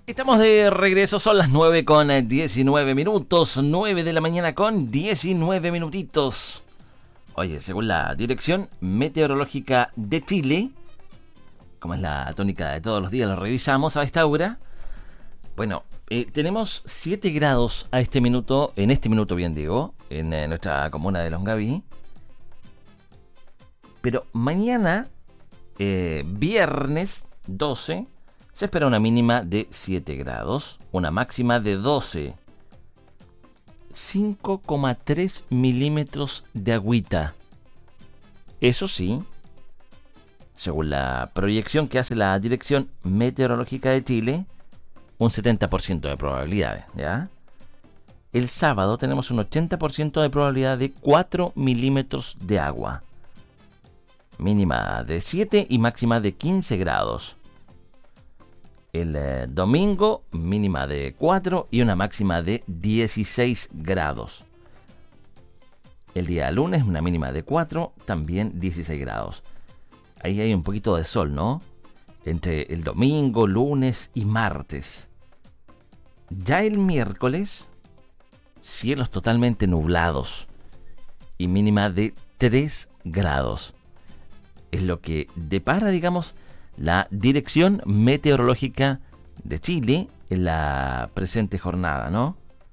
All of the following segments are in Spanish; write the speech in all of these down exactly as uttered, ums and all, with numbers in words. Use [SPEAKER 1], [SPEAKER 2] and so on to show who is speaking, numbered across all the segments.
[SPEAKER 1] Estamos de regreso, son las nueve con diecinueve minutos, nueve de la mañana con diecinueve minutitos. Oye, según la Dirección Meteorológica de Chile, como es la tónica de todos los días, lo revisamos a esta hora. Bueno, eh, tenemos siete grados a este minuto, en este minuto bien digo, en eh, nuestra comuna de Longaví. Pero mañana, eh, viernes doce, se espera una mínima de siete grados, una máxima de doce. cinco coma tres milímetros de agüita. Eso sí, según la proyección que hace la Dirección Meteorológica de Chile, un setenta por ciento de probabilidades, ¿ya? El sábado tenemos un ochenta por ciento de probabilidad de cuatro milímetros de agua. Mínima de siete y máxima de quince grados. El eh, domingo, mínima de cuatro y una máxima de dieciséis grados. El día lunes, una mínima de cuatro, también dieciséis grados. Ahí hay un poquito de sol, ¿no? Entre el domingo, lunes y martes. Ya el miércoles, cielos totalmente nublados y mínima de tres grados. Es lo que depara, digamos, la Dirección Meteorológica de Chile en la presente jornada, ¿no?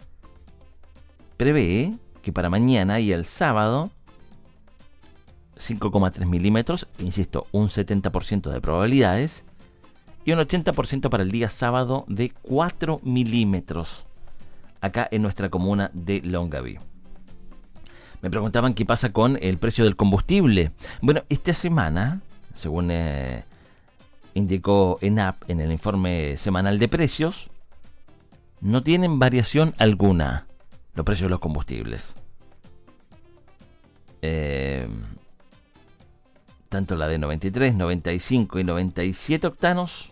[SPEAKER 1] Prevé que para mañana y el sábado cinco coma tres milímetros, insisto, un setenta por ciento de probabilidades, y un ochenta por ciento para el día sábado de cuatro milímetros, acá en nuestra comuna de Longaví. Me preguntaban qué pasa con el precio del combustible. Bueno, esta semana, según eh, indicó ENAP en el informe semanal de precios, no tienen variación alguna los precios de los combustibles. Eh, tanto la de noventa y tres, noventa y cinco y noventa y siete octanos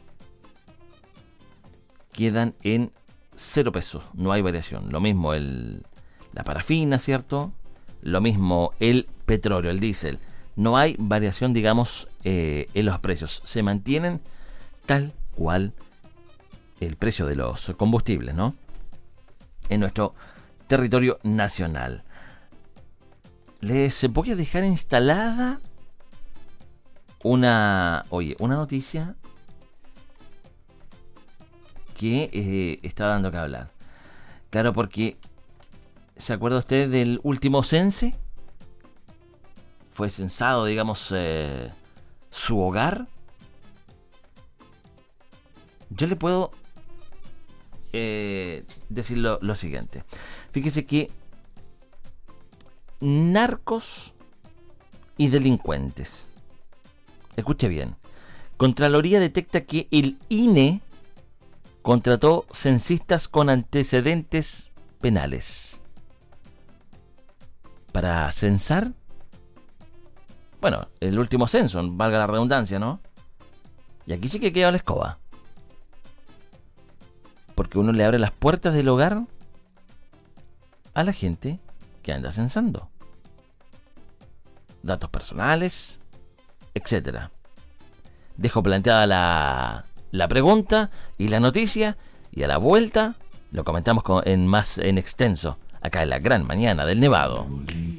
[SPEAKER 1] quedan en cero pesos, no hay variación. Lo mismo el, la parafina, ¿cierto? Lo mismo el petróleo, el diésel. No hay variación, digamos, eh, en los precios. Se mantienen tal cual el precio de los combustibles, ¿no? En nuestro territorio nacional. Les voy a dejar instalada una, oye, una noticia que eh, está dando que hablar. Claro, porque ¿se acuerda usted del último cense? Fue censado, digamos, eh, su hogar. Yo le puedo eh, decir lo, lo siguiente. Fíjese que narcos y delincuentes. Escuche bien. Contraloría detecta que el I N E contrató censistas con antecedentes penales para censar. Bueno, el último censo, valga la redundancia, ¿no? Y aquí sí que queda la escoba. Porque uno le abre las puertas del hogar a la gente que anda censando. Datos personales, etcétera. Dejo planteada la, la pregunta y la noticia, y a la vuelta lo comentamos con, en más en extenso, acá en la gran mañana del Nevado.